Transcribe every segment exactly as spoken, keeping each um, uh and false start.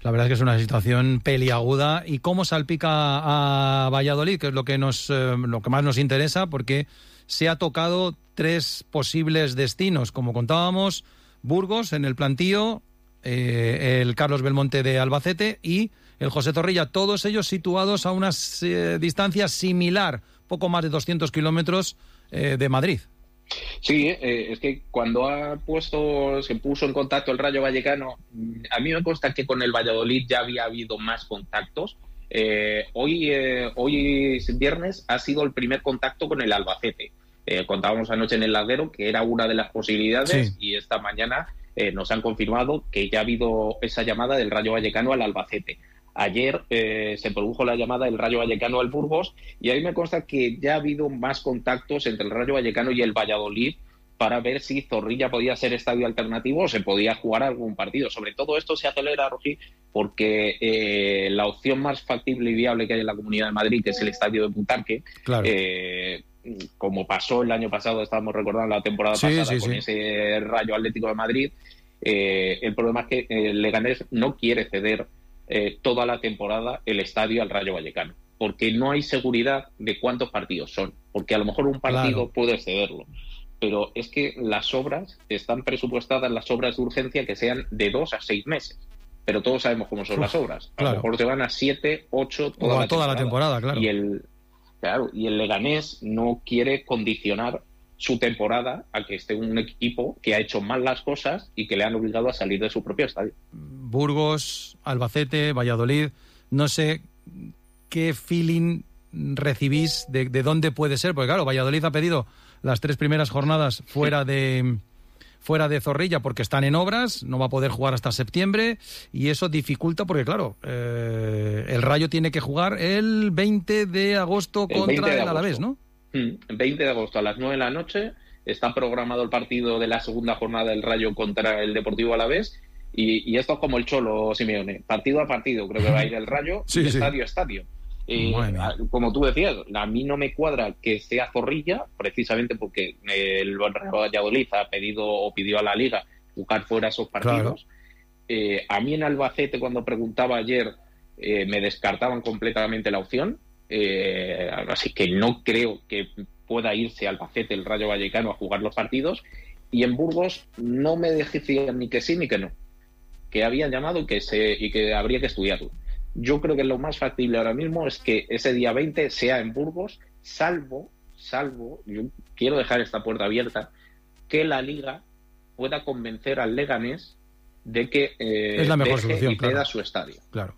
La verdad es que es una situación peliaguda. ¿Y cómo salpica a Valladolid? Que es lo que nos, eh, lo que más nos interesa, porque se ha tocado tres posibles destinos, como contábamos: Burgos en el plantío, eh, el Carlos Belmonte de Albacete y el José Zorrilla, todos ellos situados a una eh, distancia similar, poco más de doscientos kilómetros eh, de Madrid. Sí, eh, es que cuando ha puesto, se puso en contacto el Rayo Vallecano, a mí me consta que con el Valladolid ya había habido más contactos. Eh, hoy, eh, hoy es viernes, ha sido el primer contacto con el Albacete. Eh, contábamos anoche en el Larguero que era una de las posibilidades, sí. Y esta mañana eh, nos han confirmado que ya ha habido esa llamada del Rayo Vallecano al Albacete. Ayer eh, se produjo la llamada del Rayo Vallecano al Burgos y ahí me consta que ya ha habido más contactos entre el Rayo Vallecano y el Valladolid para ver si Zorrilla podía ser estadio alternativo o se podía jugar algún partido. Sobre todo esto se acelera, Rogi, porque eh, la opción más factible y viable que hay en la Comunidad de Madrid, que es el estadio de Butarque, claro. eh, como pasó el año pasado, estábamos recordando la temporada sí, pasada sí, con sí. ese Rayo Atlético de Madrid, eh, el problema es que el Leganés no quiere ceder Eh, toda la temporada el estadio al Rayo Vallecano, porque no hay seguridad de cuántos partidos son, porque a lo mejor un partido claro. puede cederlo, pero es que las obras están presupuestadas, las obras de urgencia, que sean de dos a seis meses, pero todos sabemos cómo son Uf, las obras, a claro. lo mejor te van a siete, ocho, toda, o a la, toda temporada. la temporada, claro. Y el, claro, y el Leganés no quiere condicionar su temporada a que esté un equipo que ha hecho mal las cosas y que le han obligado a salir de su propio estadio. Burgos, Albacete, Valladolid, no sé qué feeling recibís de, de dónde puede ser, porque claro, Valladolid ha pedido las tres primeras jornadas fuera de fuera de Zorrilla porque están en obras, no va a poder jugar hasta septiembre y eso dificulta porque claro, eh, el Rayo tiene que jugar el veinte de agosto contra el Alavés, ¿no? El veinte de agosto a las nueve de la noche está programado el partido de la segunda jornada del Rayo contra el Deportivo Alavés y, y esto es como el Cholo Simeone, partido a partido creo que va a ir el Rayo sí, y sí. estadio a estadio. Eh, como tú decías, a mí no me cuadra que sea Zorrilla, precisamente porque el Valladolid ha pedido o pidió a la Liga jugar fuera esos partidos. Claro. Eh, a mí en Albacete, cuando preguntaba ayer, eh, me descartaban completamente la opción. Eh, así que no creo que pueda irse al Albacete el Rayo Vallecano a jugar los partidos, y en Burgos no me decían ni que sí ni que no, que habían llamado y que, se, y que habría que estudiarlo. Yo creo que lo más factible ahora mismo es que ese día veinte sea en Burgos, salvo, salvo, yo quiero dejar esta puerta abierta, que la Liga pueda convencer al Leganés de que eh, es la mejor deje solución, y claro. ceda su estadio. Claro.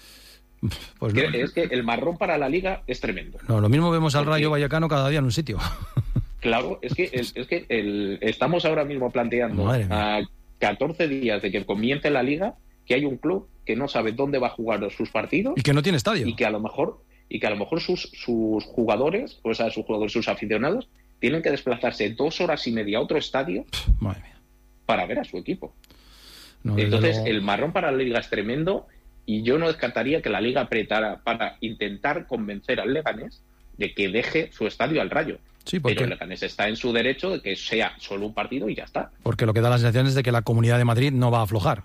Pues que, no. Es que el marrón para la Liga es tremendo. No, lo mismo vemos al Porque, Rayo Vallecano cada día en un sitio. Claro, es que, el, es que el, estamos ahora mismo planteando a catorce días de que comience la Liga que hay un club que no sabe dónde va a jugar sus partidos y que no tiene estadio y que a lo mejor y que a lo mejor sus sus jugadores, o sea, sus jugadores, sus aficionados tienen que desplazarse dos horas y media a otro estadio Madre mía. para ver a su equipo. No, Entonces luego... el marrón para la Liga es tremendo. Y yo no descartaría que la Liga apretara para intentar convencer al Leganés de que deje su estadio al Rayo. Sí, porque... Pero el Leganés está en su derecho de que sea solo un partido y ya está. Porque lo que da la sensación es de que la Comunidad de Madrid no va a aflojar.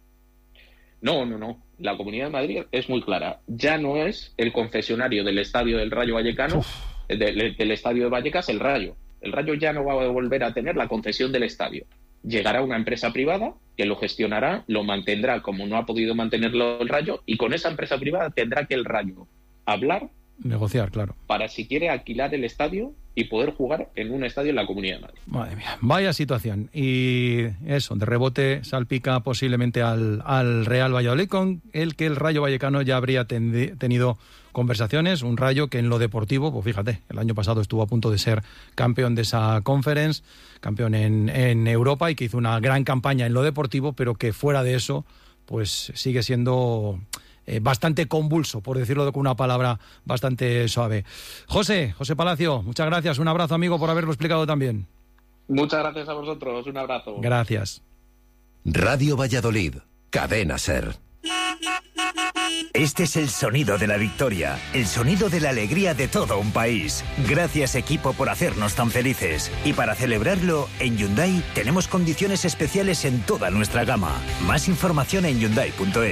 No, no, no. La Comunidad de Madrid es muy clara. Ya no es el concesionario del estadio del Rayo Vallecano, del, del estadio de Vallecas, el Rayo. El Rayo ya no va a volver a tener la concesión del estadio. Llegará una empresa privada que lo gestionará, lo mantendrá como no ha podido mantenerlo el Rayo, y con esa empresa privada tendrá que el Rayo hablar, negociar, claro, para si quiere alquilar el estadio y poder jugar en un estadio en la Comunidad de Madrid. Madre mía, vaya situación. Y eso, de rebote salpica posiblemente al, al Real Valladolid, con el que el Rayo Vallecano ya habría tendi- tenido conversaciones. Un Rayo que en lo deportivo, pues fíjate, el año pasado estuvo a punto de ser campeón de esa Conference, campeón en, en Europa, y que hizo una gran campaña en lo deportivo, pero que fuera de eso, pues sigue siendo... Eh, bastante convulso, por decirlo con una palabra bastante suave. José, José Palacio, muchas gracias, un abrazo, amigo, por haberlo explicado también. Muchas gracias a vosotros, un abrazo. Gracias. Radio Valladolid, Cadena SER. Este es el sonido de la victoria, el sonido de la alegría de todo un país. Gracias, equipo, por hacernos tan felices. Y para celebrarlo, en Hyundai tenemos condiciones especiales en toda nuestra gama. Más información en hyundai punto es.